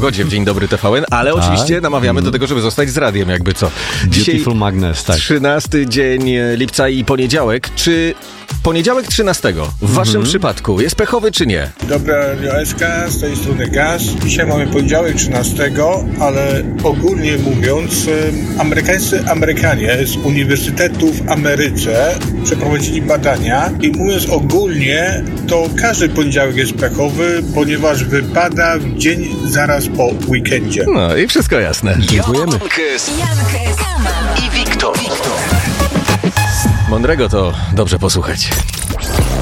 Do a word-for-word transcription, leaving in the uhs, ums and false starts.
pogodzie w Dzień Dobry T V N, ale Tak. oczywiście namawiamy Mm. do tego, żeby zostać z radiem, jakby co. Dzisiaj Beautiful Magnes, tak. trzynasty dzień lipca i poniedziałek. Czy poniedziałek trzynastego w waszym Mhm. przypadku jest pechowy, czy nie? Dobra, Radio S K, z tej strony Gaz. Dzisiaj mamy poniedziałek trzynastego, ale ogólnie mówiąc, em, amerykańscy Amerykanie z uniwersytetów w Ameryce przeprowadzili badania i mówiąc ogólnie, to każdy poniedziałek jest pechowy, ponieważ wypada w dzień zaraz po weekendzie. No i wszystko jasne. Dziękujemy. Jankes, Jankes i Wiktor. Mądrego to dobrze posłuchać.